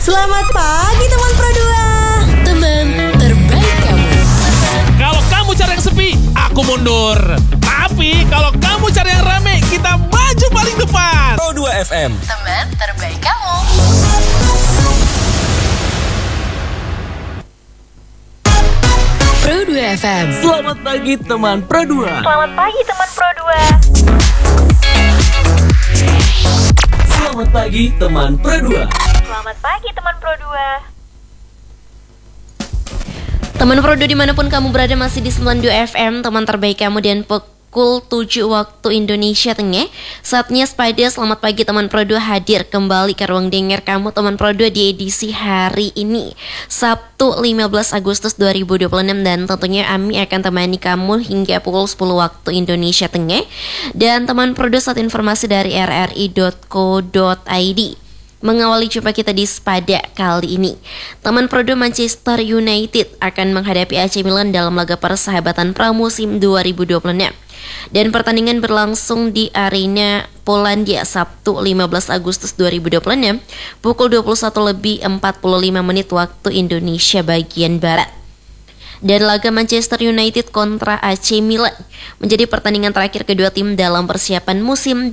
Selamat pagi teman Pro 2. Teman terbaik kamu. Kalau kamu cari yang sepi, aku mundur. Tapi kalau kamu cari yang rame, kita maju paling depan. Pro 2 FM. Teman terbaik kamu. Pro 2 FM. Selamat pagi teman Pro 2. Selamat pagi teman Pro 2. Selamat pagi teman Pro 2. Selamat pagi teman Pro 2. Teman Pro 2 dimanapun kamu berada masih di 92 FM, teman terbaik kamu, dan pukul 7 waktu Indonesia Tengah. Saatnya Spada Selamat Pagi Teman Pro 2 hadir kembali ke ruang dengar kamu teman Pro 2 di edisi hari ini, Sabtu 15 Agustus 2026, dan tentunya Ami akan temani kamu hingga pukul 10 waktu Indonesia Tengah. Dan teman Pro 2, saat informasi dari rri.co.id. Mengawali jumpa kita di Spada kali ini, teman Pro 2, Manchester United akan menghadapi AC Milan dalam laga persahabatan pramusim 2026. Dan pertandingan berlangsung di Arena Polandia Sabtu 15 Agustus 2026 pukul 21:45 waktu Indonesia bagian Barat. Dan laga Manchester United kontra AC Milan menjadi pertandingan terakhir kedua tim dalam persiapan musim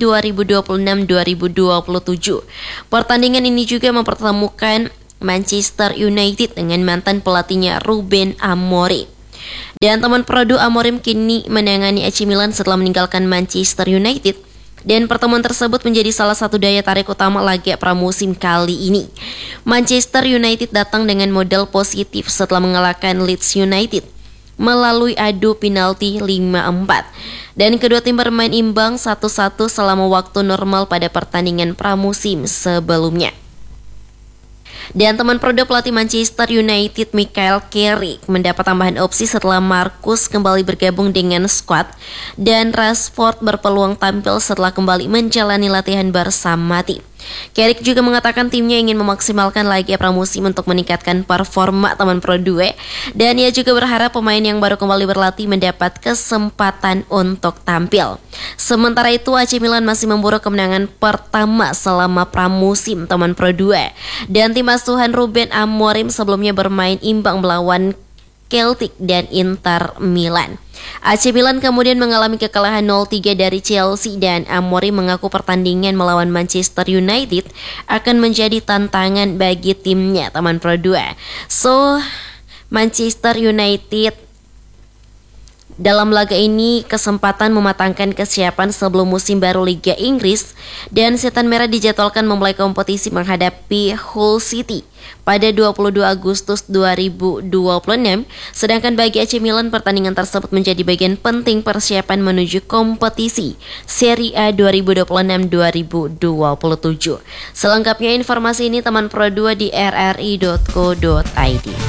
2026-2027. Pertandingan ini juga mempertemukan Manchester United dengan mantan pelatihnya Ruben Amorim. Dan teman Pro 2, Amorim kini menangani AC Milan setelah meninggalkan Manchester United. Dan pertemuan tersebut menjadi salah satu daya tarik utama laga pramusim kali ini. Manchester United datang dengan modal positif setelah mengalahkan Leeds United melalui adu penalti 5-4. Dan kedua tim bermain imbang 1-1 selama waktu normal pada pertandingan pramusim sebelumnya. Dan teman Pro 2, pelatih Manchester United Michael Carrick mendapat tambahan opsi setelah Marcus kembali bergabung dengan skuad, dan Rashford berpeluang tampil setelah kembali menjalani latihan bersama tim. Carrick juga mengatakan timnya ingin memaksimalkan laga pramusim untuk meningkatkan performa teman Pro 2, dan ia juga berharap pemain yang baru kembali berlatih mendapat kesempatan untuk tampil. Sementara itu, AC Milan masih memburu kemenangan pertama selama pramusim teman Pro 2, dan tim asuhan Ruben Amorim sebelumnya bermain imbang melawan Celtic dan Inter Milan. AC Milan kemudian mengalami kekalahan 0-3 dari Chelsea, dan Amorim mengaku pertandingan melawan Manchester United akan menjadi tantangan bagi timnya teman Pro 2. So, Manchester United dalam laga ini kesempatan mematangkan kesiapan sebelum musim baru Liga Inggris, dan Setan Merah dijadwalkan memulai kompetisi menghadapi Hull City pada 22 Agustus 2026. Sedangkan bagi AC Milan, pertandingan tersebut menjadi bagian penting persiapan menuju kompetisi Serie A 2026-2027. Selengkapnya informasi ini teman Pro 2 di rri.co.id.